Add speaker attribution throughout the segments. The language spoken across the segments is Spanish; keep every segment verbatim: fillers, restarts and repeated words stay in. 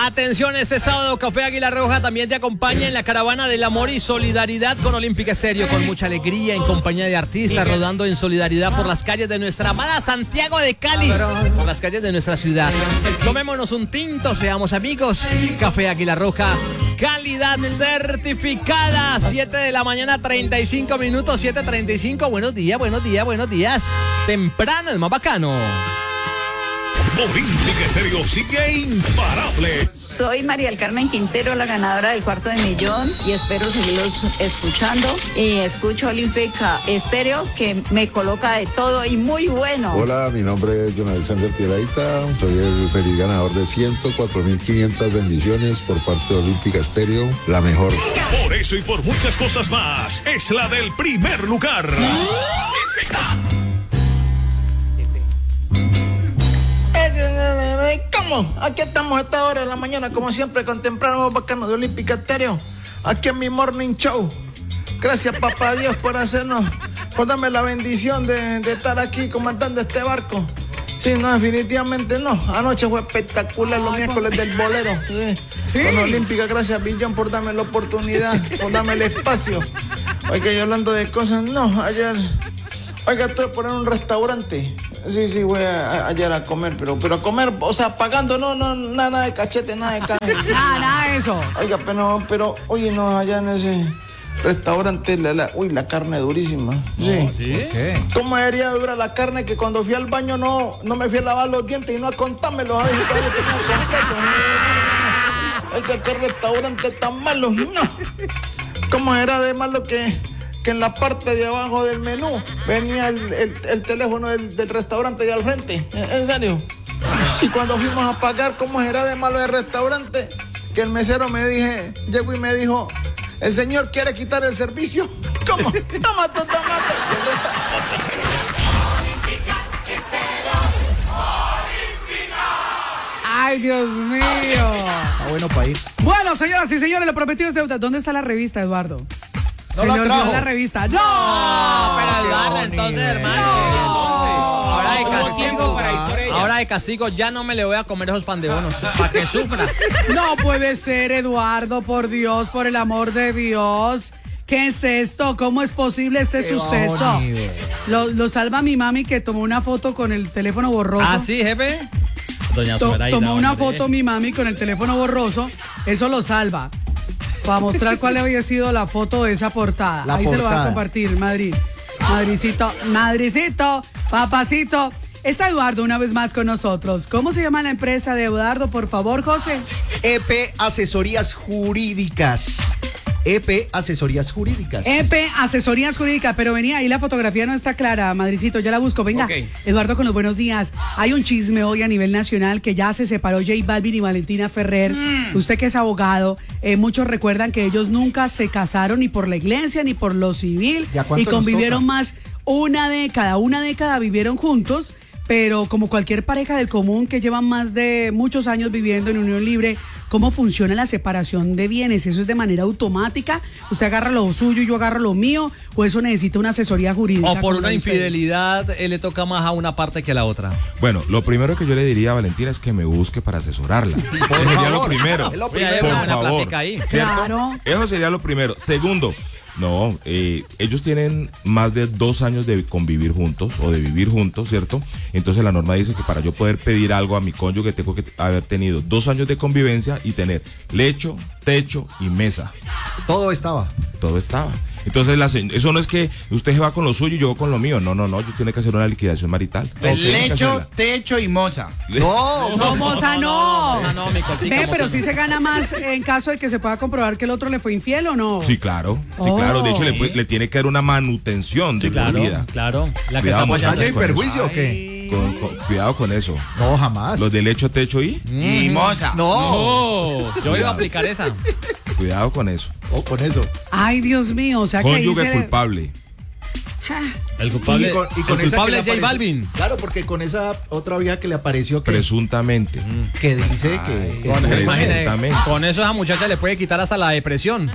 Speaker 1: Atención, este sábado Café Águila Roja también te acompaña en la caravana del amor y solidaridad con Olímpica Estéreo, con mucha alegría, en compañía de artistas, rodando en solidaridad por las calles de nuestra amada Santiago de Cali, por las calles de nuestra ciudad. Tomémonos un tinto, seamos amigos. Café Águila Roja, calidad certificada. siete de la mañana, treinta y cinco minutos, siete treinta y cinco. Buenos días, buenos días, buenos días. Temprano es más bacano.
Speaker 2: Olímpica Estéreo sigue imparable.
Speaker 3: Soy María del Carmen Quintero, la ganadora del cuarto de millón, y espero seguirlos escuchando. Y escucho Olímpica Estéreo, que me coloca de todo y muy bueno.
Speaker 4: Hola, mi nombre es John Alexander Piedrahita, soy el feliz ganador de ciento cuatro mil quinientas bendiciones por parte de Olímpica Estéreo, la mejor.
Speaker 2: Por eso y por muchas cosas más, es la del primer lugar.
Speaker 5: ¿Cómo? Aquí estamos a esta hora de la mañana, como siempre, con temprano bacano de Olímpica Estéreo, aquí en mi morning show. Gracias, papá Dios, por hacernos, por darme la bendición de, de estar aquí comandando este barco. Sí, no, definitivamente no. Anoche fue espectacular, los miércoles del bolero. Sí. ¿Sí? Con Olímpica, gracias, Billón, por darme la oportunidad, por darme el espacio. Oiga, yo hablando de cosas, no, ayer, oiga, estoy por en un restaurante. Sí, sí, voy a, a, ayer a comer, pero, pero a comer, o sea, pagando, no, no, nada de cachete, nada de carne.
Speaker 6: Nada, nada de eso.
Speaker 5: Oiga, pero, pero, oye, no, allá en ese restaurante, la, la, uy, la carne durísima. Sí.
Speaker 1: No, ¿sí? ¿Por qué?
Speaker 5: ¿Cómo sería dura la carne que cuando fui al baño no, no me fui a lavar los dientes y no a contármelo? Ay, yo tenía completo. Oiga, qué restaurante tan malo, no. ¿Cómo era de malo que... que en la parte de abajo del menú venía el, el, el teléfono del, del restaurante de al frente? ¿En serio? Y cuando fuimos a pagar, ¿cómo era de malo el restaurante? Que el mesero me dije, llegó y me dijo, ¿el señor quiere quitar el servicio? ¿Cómo? Toma tu tomate.
Speaker 6: Ay, Dios mío.
Speaker 7: Está bueno para ir.
Speaker 6: Bueno, señoras y señores, lo prometido es deuda. ¿Dónde está la revista, Eduardo?
Speaker 7: No
Speaker 6: Señor,
Speaker 7: la trajo.
Speaker 6: dio la revista. ¡No!
Speaker 1: No, pero Eduardo, entonces, hermano.
Speaker 6: No.
Speaker 1: Ahora de
Speaker 7: No,
Speaker 1: castigo,
Speaker 7: no,
Speaker 1: ahora de castigo ya no me le voy a comer esos pan de bonos, para que sufra.
Speaker 6: No puede ser, Eduardo, por Dios, por el amor de Dios. ¿Qué es esto? ¿Cómo es posible este
Speaker 7: Qué
Speaker 6: suceso?
Speaker 7: bajo nivel.
Speaker 6: Lo, lo salva mi mami, que tomó una foto con el teléfono borroso.
Speaker 1: ¿Ah, sí, jefe? Doña
Speaker 6: To-
Speaker 1: Zoraida,
Speaker 6: tomó una
Speaker 1: hombre.
Speaker 6: foto mi mami con el teléfono borroso. Eso lo salva. Para mostrar cuál había sido la foto de esa portada.
Speaker 7: La
Speaker 6: Ahí se lo va a
Speaker 7: portada.
Speaker 6: compartir, Madrid. Madricito, Madricito, papacito. Está Eduardo una vez más con nosotros. ¿Cómo se llama la empresa de Eduardo, por favor, José?
Speaker 7: E P Asesorías Jurídicas. E P Asesorías Jurídicas.
Speaker 6: E P Asesorías Jurídicas, pero venía ahí, la fotografía no está clara, Madricito, ya la busco. Venga,
Speaker 1: Ok.
Speaker 6: Eduardo, con los buenos días. Hay un chisme hoy a nivel nacional que ya se separó J Balvin y Valentina Ferrer.
Speaker 1: Mm.
Speaker 6: Usted que es abogado, eh, muchos recuerdan que ellos nunca se casaron ni por la iglesia ni por lo civil
Speaker 7: ¿Y a cuánto
Speaker 6: y
Speaker 7: nos
Speaker 6: convivieron
Speaker 7: toca?
Speaker 6: más una década, una década vivieron juntos. Pero como cualquier pareja del común que llevan más de muchos años viviendo en unión libre, ¿cómo funciona la separación de bienes? ¿Eso es de manera automática? ¿Usted agarra lo suyo y yo agarro lo mío? ¿O eso necesita una asesoría jurídica?
Speaker 1: O por
Speaker 6: como
Speaker 1: una
Speaker 6: la de ustedes?
Speaker 1: infidelidad, él le toca más a una parte que a la otra.
Speaker 8: Bueno, lo primero que yo le diría a Valentina es que me busque para asesorarla. Eso sería lo primero.
Speaker 7: Es lo
Speaker 1: Oye, hay
Speaker 7: primero.
Speaker 1: una
Speaker 8: Por
Speaker 1: buena
Speaker 8: favor.
Speaker 1: plática ahí.
Speaker 8: ¿Cierto?
Speaker 6: Claro.
Speaker 8: Eso sería lo primero. Segundo, no, eh, ellos tienen más de dos años de convivir juntos o de vivir juntos, ¿cierto? Entonces la norma dice que para yo poder pedir algo a mi cónyuge tengo que haber tenido dos años de convivencia y tener lecho, techo y mesa.
Speaker 7: Todo estaba.
Speaker 8: Todo estaba. Entonces la se- eso no es que usted se va con lo suyo y yo con lo mío. No, no, no. Yo tiene que hacer una liquidación marital. Todos tienen que
Speaker 9: Lecho,
Speaker 8: hacerla.
Speaker 9: techo y moza.
Speaker 7: No,
Speaker 6: No, moza, no.
Speaker 1: No, no, mi cortica,
Speaker 6: Ve,
Speaker 1: moza,
Speaker 6: pero
Speaker 1: no.
Speaker 6: sí se gana más en caso de que se pueda comprobar que el otro le fue infiel o no.
Speaker 8: Sí, claro. Sí,
Speaker 6: Oh.
Speaker 8: claro. De hecho, le, pu- le tiene que dar una manutención de
Speaker 1: Sí, claro,
Speaker 8: por vida.
Speaker 1: claro. La que
Speaker 8: Cuidado,
Speaker 1: está
Speaker 8: muchachos.
Speaker 1: apoyando.
Speaker 7: ¿hay
Speaker 8: con eso.
Speaker 7: perjuicio o qué?
Speaker 8: Con- con- cuidado con eso.
Speaker 7: No, jamás.
Speaker 8: Los de lecho, techo y
Speaker 9: Y moza.
Speaker 7: No.
Speaker 1: Oh, yo iba a aplicar esa.
Speaker 8: cuidado con eso.
Speaker 7: Oh, con eso.
Speaker 6: Ay, Dios mío, o sea que ahí
Speaker 8: Cónyuge
Speaker 6: se...
Speaker 8: culpable.
Speaker 1: El culpable,
Speaker 7: Y con- y con
Speaker 1: el
Speaker 7: esa
Speaker 1: culpable
Speaker 7: que
Speaker 1: es
Speaker 7: le
Speaker 1: J
Speaker 7: apareció-
Speaker 1: Balvin.
Speaker 7: Claro, porque con esa otra vieja que le apareció que,
Speaker 8: Presuntamente.
Speaker 7: que dice que, que
Speaker 1: Con,
Speaker 7: estuvo-
Speaker 1: imagine,
Speaker 8: Presuntamente.
Speaker 1: con eso esa muchacha le puede quitar hasta la depresión.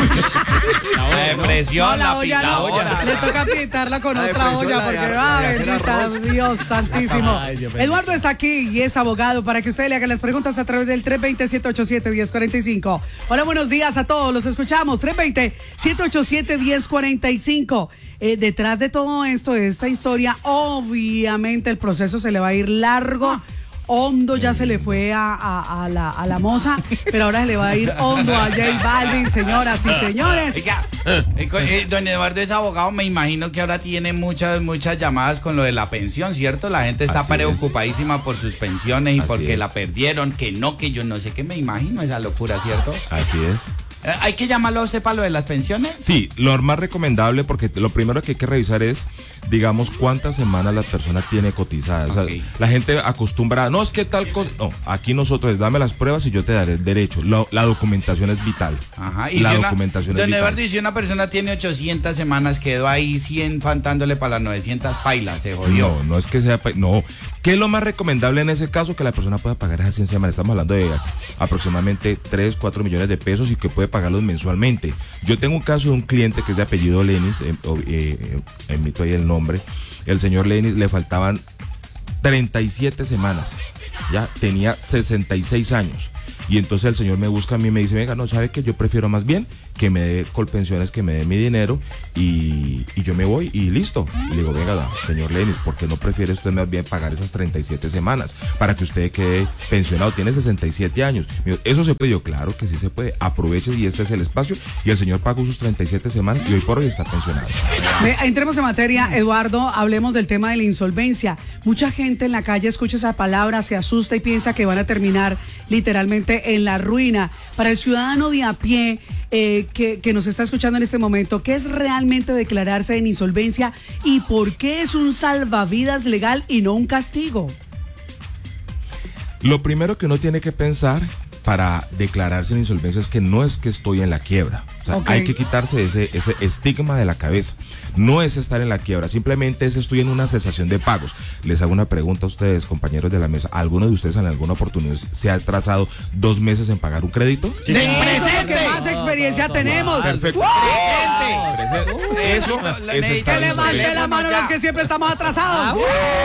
Speaker 9: La depresión,
Speaker 6: No, la
Speaker 9: la
Speaker 6: olla no.
Speaker 9: picadora.
Speaker 6: Le toca pintarla con
Speaker 7: La
Speaker 6: otra
Speaker 7: depresión,
Speaker 6: olla
Speaker 7: la de
Speaker 6: porque
Speaker 7: ar-
Speaker 6: va,
Speaker 7: la de hacer
Speaker 6: bendita
Speaker 7: arroz.
Speaker 6: Dios santísimo.
Speaker 1: Ay, Dios bendito.
Speaker 6: Eduardo está aquí y es abogado para que usted le haga las preguntas a través del tres dos cero, siete ocho siete, uno cero cuatro cinco. Hola, buenos días a todos, los escuchamos. tres dos cero, siete ocho siete, uno cero cuatro cinco. Eh, detrás de todo esto, de esta historia, obviamente el proceso se le va a ir largo. Hondo ya se le fue a, a- a la, a la moza, pero ahora se le va a ir hondo a J Balvin, señoras y señores.
Speaker 9: Oiga, eh, co- eh, don Eduardo es abogado, me imagino que ahora tiene muchas, muchas llamadas con lo de la pensión, ¿cierto? La gente está
Speaker 8: Así es.
Speaker 9: preocupadísima por sus pensiones y
Speaker 8: Así
Speaker 9: porque
Speaker 8: es.
Speaker 9: la perdieron, que no, que yo no sé qué, me imagino esa locura, ¿cierto?
Speaker 8: Así es.
Speaker 9: Eh, ¿Hay que llamarlo a usted para lo de las pensiones?
Speaker 8: Sí, lo más recomendable, porque lo primero que hay que revisar es, digamos, cuántas semanas la persona tiene cotizadas. O
Speaker 9: Ok.
Speaker 8: sea, la gente acostumbra, no, es que tal cosa. No, aquí nosotros es, dame las pruebas y yo te daré el derecho. Lo- la documentación es vital.
Speaker 9: Ajá.
Speaker 8: La
Speaker 9: si una-
Speaker 8: documentación es
Speaker 9: don
Speaker 8: vital.
Speaker 9: Eduardo, y si una persona tiene ochocientas semanas, quedó ahí cien faltándole para las novecientas pailas, se jodió.
Speaker 8: No, no es que sea. pa- No. ¿Qué es lo más recomendable en ese caso? Que la persona pueda pagar esas cien semanas. Estamos hablando de aproximadamente tres, cuatro millones de pesos y que puede pagarlos mensualmente. Yo tengo un caso de un cliente que es de apellido Lenis, eh, o- eh, eh, emito ahí el nombre. El señor Lenis le faltaban treinta y siete semanas. Ya tenía sesenta y seis años. Y entonces el señor me busca a mí y me dice, venga, no, ¿sabe qué? Yo prefiero más bien que me dé Colpensiones, que me dé mi dinero y, y yo me voy y listo. Y le digo, venga, da, señor Lenis, ¿por qué no prefiere usted más bien pagar esas treinta y siete semanas para que usted quede pensionado? Tiene sesenta y siete años. Me dijo, ¿eso se puede? Yo, claro que sí se puede. Aproveche y este es el espacio. Y el señor pagó sus treinta y siete semanas y hoy por hoy está pensionado.
Speaker 6: Ve, entremos en materia, Eduardo, hablemos del tema de la insolvencia. Mucha gente en la calle escucha esa palabra, se asusta y piensa que van a terminar literalmente en la ruina. Para el ciudadano de a pie eh, que, que nos está escuchando en este momento, ¿qué es realmente declararse en insolvencia y por qué es un salvavidas legal y no un castigo?
Speaker 8: Lo primero que uno tiene que pensar para declararse en insolvencia es que no es que estoy en la quiebra. O sea,
Speaker 6: Ok.
Speaker 8: hay que quitarse ese, ese estigma de la cabeza. No es estar en la quiebra, simplemente es estoy en una cesación de pagos. Les hago una pregunta a ustedes, compañeros de la mesa. ¿Alguno de ustedes en alguna oportunidad se ha atrasado dos meses en pagar un crédito?
Speaker 6: Eso es lo que más experiencia tenemos.
Speaker 8: Perfecto. Presente. Eso
Speaker 9: Le-
Speaker 8: es
Speaker 9: le-
Speaker 8: estar
Speaker 6: Que
Speaker 8: en
Speaker 6: levante
Speaker 8: insolvencia.
Speaker 6: la mano los que siempre estamos atrasados.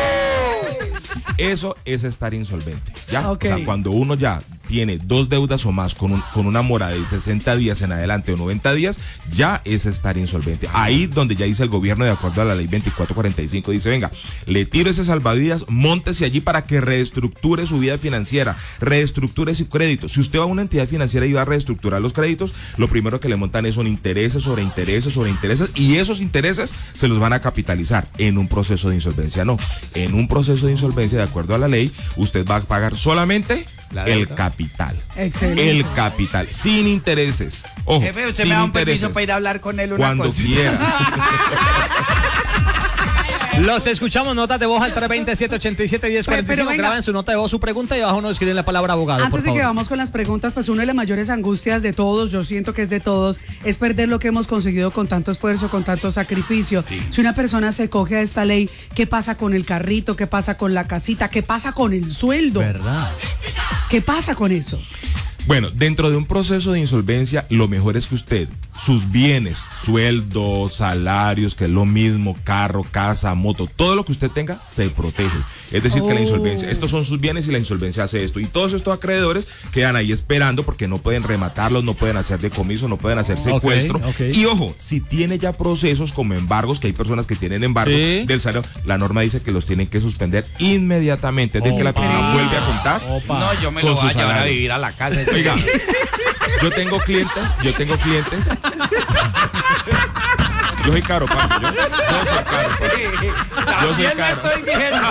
Speaker 8: Eso es estar insolvente, ¿ya?
Speaker 6: Ok.
Speaker 8: O sea, cuando uno ya tiene dos deudas o más con, un- con una mora de sesenta días en adelante o noventa días, ya es estar insolvente. Ahí donde ya dice el gobierno, de acuerdo a la ley veinticuatro cuarenta y cinco, dice, venga, le tiro ese salvavidas, móntese allí para que reestructure su vida financiera, reestructure su crédito. Si usted va a una entidad financiera y va a reestructurar los créditos, lo primero que le montan es son intereses sobre intereses sobre intereses, y esos intereses se los van a capitalizar. En un proceso de insolvencia no. En un proceso de insolvencia, de acuerdo a la ley, usted va a pagar solamente
Speaker 9: La
Speaker 8: el
Speaker 9: deuda.
Speaker 8: capital.
Speaker 6: Excelente.
Speaker 8: El capital, sin intereses. Ojo,
Speaker 9: Jefe, usted
Speaker 8: sin
Speaker 9: me da un
Speaker 8: intereses.
Speaker 9: permiso para ir a hablar con él una
Speaker 8: Cuando
Speaker 9: cosita.
Speaker 8: quiera.
Speaker 1: Los escuchamos, notas de voz al tres dos cero, siete ocho siete, uno cero cuatro
Speaker 6: Pero
Speaker 1: cinco.
Speaker 6: venga.
Speaker 1: Graben su nota de voz, su pregunta y abajo nos escriben la palabra abogado, por
Speaker 6: Antes de
Speaker 1: favor.
Speaker 6: que vamos con las preguntas, pues una de las mayores angustias de todos, yo siento que es de todos, es perder lo que hemos conseguido con tanto esfuerzo, con tanto sacrificio. Si una persona se coge a esta ley, ¿qué pasa con el carrito? ¿Qué pasa con la casita? ¿Qué pasa con el sueldo?
Speaker 1: ¿Verdad?
Speaker 6: ¿Qué pasa con eso?
Speaker 8: Bueno, dentro de un proceso de insolvencia, lo mejor es que usted, sus bienes, sueldo, salarios, que es lo mismo, carro, casa, moto, todo lo que usted tenga, se protege. Es decir, que la
Speaker 6: Oh.
Speaker 8: insolvencia, estos son sus bienes y la insolvencia hace esto. Y todos estos acreedores quedan ahí esperando porque no pueden rematarlos, no pueden hacer decomiso, no pueden hacer secuestro.
Speaker 1: ok.
Speaker 8: Y ojo, si tiene ya procesos como embargos, que hay personas que tienen embargos
Speaker 1: Sí.
Speaker 8: del salario, la norma dice que los tienen que suspender inmediatamente, de que la
Speaker 1: Opa.
Speaker 8: persona vuelve a contar.
Speaker 1: Opa.
Speaker 9: No, yo me
Speaker 8: Con
Speaker 9: lo voy a
Speaker 8: su
Speaker 9: llevar a
Speaker 8: salario.
Speaker 9: vivir a la casa.
Speaker 8: Oiga, yo tengo clientes, yo tengo clientes. Yo soy caro, papi. Yo, yo soy caro, papi. Yo soy
Speaker 9: También me
Speaker 8: caro.
Speaker 9: estoy viendo.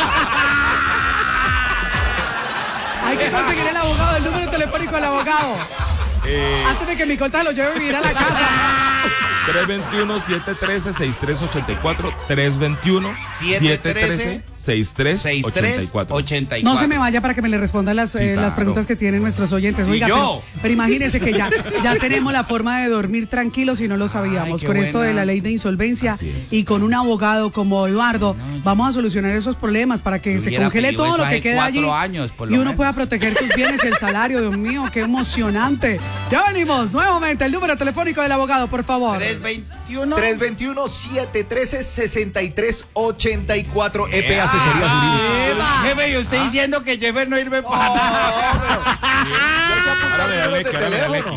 Speaker 6: Hay que conseguir el abogado, el número telefónico del abogado.
Speaker 8: Eh,
Speaker 6: Antes de que mi corta lo lleve a vivir a la casa.
Speaker 8: tres dos uno, siete uno tres, seis tres ocho cuatro. tres dos uno, siete uno tres, seis tres ocho cuatro.
Speaker 6: No se me vaya para que me le respondan las,
Speaker 8: Sí,
Speaker 6: eh,
Speaker 8: claro.
Speaker 6: las preguntas que tienen nuestros oyentes.
Speaker 9: ¿Y
Speaker 6: Oiga,
Speaker 9: yo?
Speaker 6: pero, pero imagínese que ya, ya tenemos la forma de dormir tranquilos y no lo sabíamos.
Speaker 9: Ay, qué
Speaker 6: con esto
Speaker 9: buena.
Speaker 6: de la ley de insolvencia
Speaker 8: Así es.
Speaker 6: y con un abogado como Eduardo, vamos a solucionar esos problemas para que
Speaker 9: Yo
Speaker 6: se
Speaker 9: hubiera
Speaker 6: congele
Speaker 9: pedido
Speaker 6: todo
Speaker 9: eso
Speaker 6: lo que
Speaker 9: hace
Speaker 6: queda allí
Speaker 9: cuatro años, por lo
Speaker 6: y uno
Speaker 9: menos.
Speaker 6: pueda proteger sus bienes y el salario. Dios mío, qué emocionante. Ya venimos nuevamente. El número telefónico del abogado, por favor.
Speaker 9: tres veintiuno.
Speaker 7: tres dos uno, siete uno tres, seis tres ocho cuatro. E P Asesoría Jurídica.
Speaker 9: Jefe, y usted diciendo que Jeffer no irme para nada.
Speaker 8: Ahora me da leque, ahora me da leque.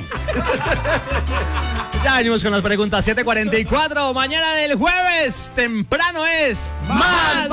Speaker 1: Ya venimos con las preguntas siete cuarenta y cuatro. Mañana del jueves, temprano es más